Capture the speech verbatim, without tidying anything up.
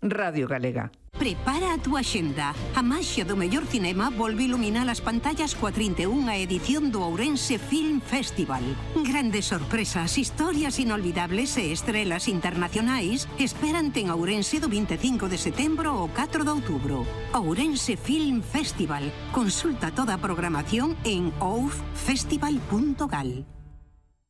Radio Galega. Prepara a túa xenda. A maxia do mellor cinema volve iluminar as pantallas coa trinta e unha edición do Ourense Film Festival. Grandes sorpresas, historias inolvidables e estrelas internacionais esperante en Ourense do vinte e cinco de setembro ao catro de outubro. Ourense Film Festival. Consulta toda a programación en ourfestival punto gal.